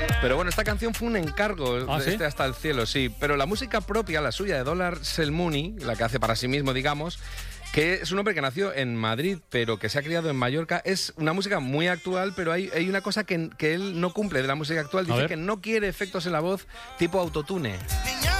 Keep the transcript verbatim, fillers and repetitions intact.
Pero bueno, esta canción fue un encargo, ¿Ah, sí? este Hasta el cielo, sí. Pero la música propia, la suya de Dollar Selmuni, la que hace para sí mismo, digamos, que es un hombre que nació en Madrid, pero que se ha criado en Mallorca, es una música muy actual, pero hay, hay una cosa que, que él no cumple de la música actual. Dice que no quiere efectos en la voz tipo autotune.